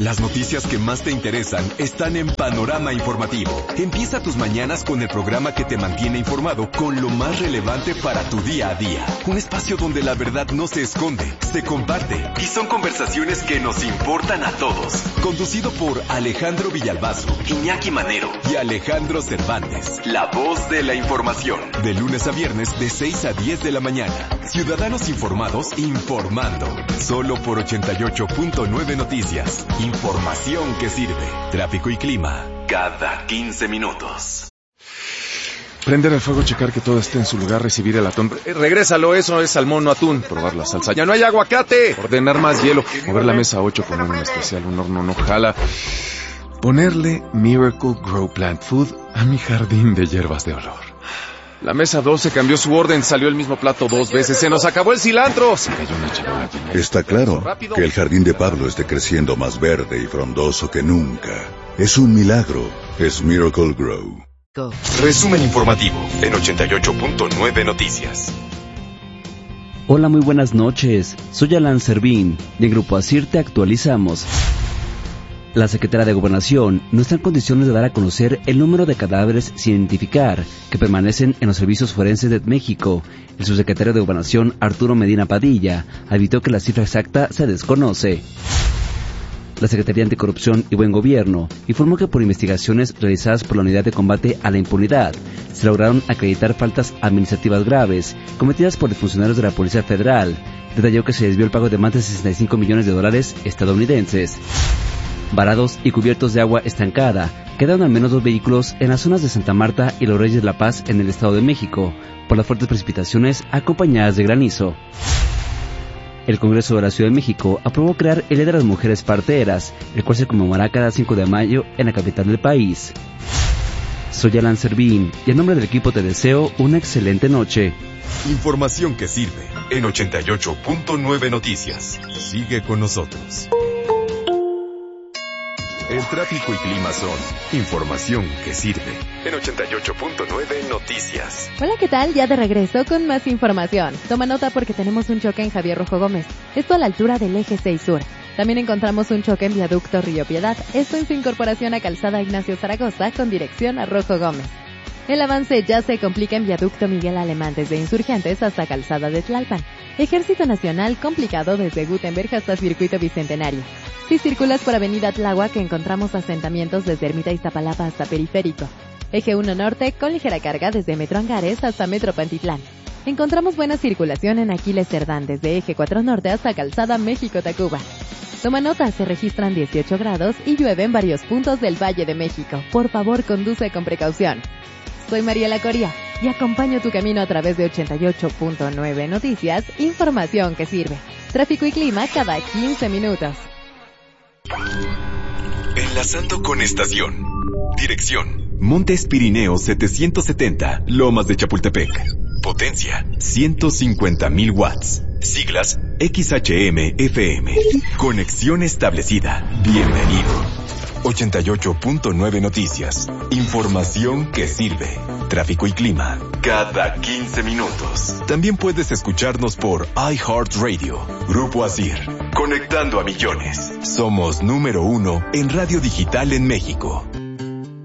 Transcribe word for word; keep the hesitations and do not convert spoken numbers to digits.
Las noticias que más te interesan están en Panorama Informativo. Empieza tus mañanas con el programa que te mantiene informado con lo más relevante para tu día a día. Un espacio donde la verdad no se esconde, se comparte y son conversaciones que nos importan a todos. Conducido por Alejandro Villalbazo, Iñaki Manero y Alejandro Cervantes. La voz de la información. De lunes a viernes de seis a diez de la mañana. Ciudadanos informados informando. Solo por ochenta y ocho punto nueve Noticias. Información que sirve. Tráfico y clima cada quince minutos. Prender el fuego, checar que todo esté en su lugar, recibir el atún. Eh, regrésalo, eso es salmón, no atún. Probar la salsa. ¡Ya no hay aguacate! Ordenar más hielo. Mover la mesa ocho, poner un especial, un horno no jala. Ponerle Miracle Grow Plant Food a mi jardín de hierbas de olor. La mesa doce cambió su orden, salió el mismo plato dos veces. ¡Se nos acabó el cilantro! Se cayó una charola llena. Está claro que el jardín de Pablo esté creciendo más verde y frondoso que nunca. Es un milagro. Es Miracle Grow. Resumen informativo en ochenta y ocho punto nueve Noticias. Hola, muy buenas noches. Soy Alan Servín. De Grupo Asir te actualizamos. La Secretaría de Gobernación no está en condiciones de dar a conocer el número de cadáveres sin identificar que permanecen en los servicios forenses de México. El subsecretario de Gobernación, Arturo Medina Padilla, advirtió que la cifra exacta se desconoce. La Secretaría Anticorrupción y Buen Gobierno informó que por investigaciones realizadas por la Unidad de Combate a la Impunidad, se lograron acreditar faltas administrativas graves cometidas por funcionarios de la Policía Federal. Detalló que se desvió el pago de más de sesenta y cinco millones de dólares estadounidenses. Varados y cubiertos de agua estancada, quedaron al menos dos vehículos en las zonas de Santa Marta y Los Reyes de la Paz en el Estado de México, por las fuertes precipitaciones acompañadas de granizo. El Congreso de la Ciudad de México aprobó crear el Día de las Mujeres Parteras, el cual se conmemorará cada cinco de mayo en la capital del país. Soy Alan Servín y en nombre del equipo te deseo una excelente noche. Información que sirve en ochenta y ocho punto nueve Noticias. Sigue con nosotros. El tráfico y clima son información que sirve en ochenta y ocho punto nueve Noticias. Hola, ¿qué tal? Ya de regreso con más información. Toma nota porque tenemos un choque en Javier Rojo Gómez, esto a la altura del eje seis Sur. También encontramos un choque en Viaducto Río Piedad, esto en su incorporación a Calzada Ignacio Zaragoza con dirección a Rojo Gómez. El avance ya se complica en Viaducto Miguel Alemán desde Insurgentes hasta Calzada de Tlalpan. Ejército Nacional complicado desde Gutenberg hasta Circuito Bicentenario. Si circulas por Avenida Tláhuac, encontramos asentamientos desde Ermita Iztapalapa hasta Periférico. Eje uno Norte con ligera carga desde Metro Angares hasta Metro Pantitlán. Encontramos buena circulación en Aquiles Cerdán desde Eje cuatro Norte hasta Calzada México-Tacuba. Toma nota, se registran dieciocho grados y llueve en varios puntos del Valle de México. Por favor, conduce con precaución. Soy Mariela Coria y acompaño tu camino a través de ochenta y ocho punto nueve Noticias, información que sirve. Tráfico y clima cada quince minutos. Enlazando con estación. Dirección: Montes Pirineos setecientos setenta, Lomas de Chapultepec. Potencia: ciento cincuenta mil watts. Siglas: X H M F M. Conexión establecida. Bienvenido. ochenta y ocho punto nueve Noticias. Información que sirve. Tráfico y clima cada quince minutos. También puedes escucharnos por iHeartRadio. Grupo Asir. Conectando a millones. Somos número uno en radio digital en México.